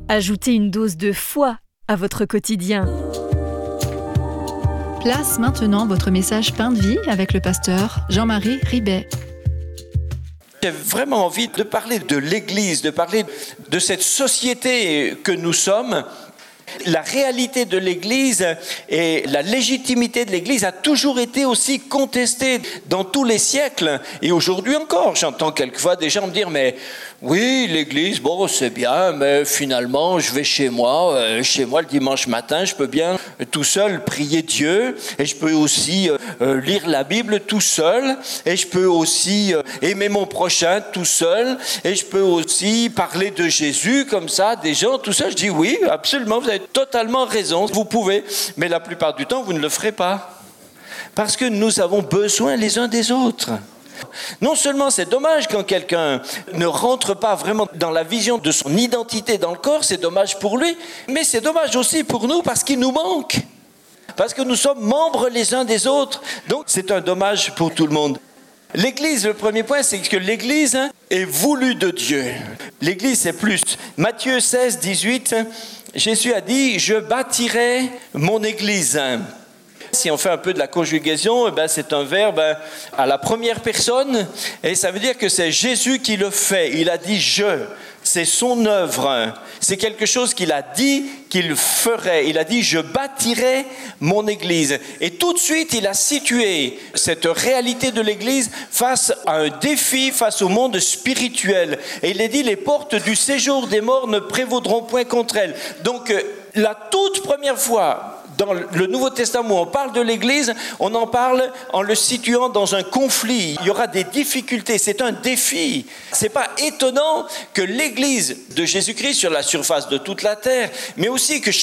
Ajoutez une dose de foi à votre quotidien. Place maintenant votre message Pain de vie avec le pasteur Jean-Marie Ribet. J'ai vraiment envie de parler de l'Église, de parler de cette société que nous sommes. La réalité de l'Église et la légitimité de l'Église a toujours été aussi contestée dans tous les siècles. Et aujourd'hui encore, j'entends quelquefois des gens me dire « mais oui, l'Église, bon, c'est bien, mais finalement, je vais chez moi le dimanche matin, je peux bien tout seul prier Dieu, et je peux aussi lire la Bible tout seul, et je peux aussi aimer mon prochain tout seul, et je peux aussi parler de Jésus comme ça, des gens, tout ça. » Je dis oui, absolument, vous avez totalement raison, vous pouvez, mais la plupart du temps, vous ne le ferez pas. Parce que nous avons besoin les uns des autres. Non seulement c'est dommage quand quelqu'un ne rentre pas vraiment dans la vision de son identité dans le corps, c'est dommage pour lui, mais c'est dommage aussi pour nous parce qu'il nous manque. Parce que nous sommes membres les uns des autres, donc c'est un dommage pour tout le monde. L'Église, le premier point, c'est que l'Église est voulue de Dieu. L'Église, c'est plus. Matthieu 16, 18, Jésus a dit « Je bâtirai mon Église ». Si on fait un peu de la conjugaison, c'est un verbe à la première personne et ça veut dire que c'est Jésus qui le fait. Il a dit « je ». C'est son œuvre. C'est quelque chose qu'il a dit qu'il ferait. Il a dit « je bâtirai mon Église ». Et tout de suite, il a situé cette réalité de l'Église face à un défi, face au monde spirituel. Et il a dit « les portes du séjour des morts ne prévaudront point contre elle ». Donc, la toute première fois dans le Nouveau Testament où on parle de l'Église, on en parle en le situant dans un conflit. Il y aura des difficultés, c'est un défi. C'est pas étonnant que l'Église de Jésus-Christ sur la surface de toute la terre, mais aussi que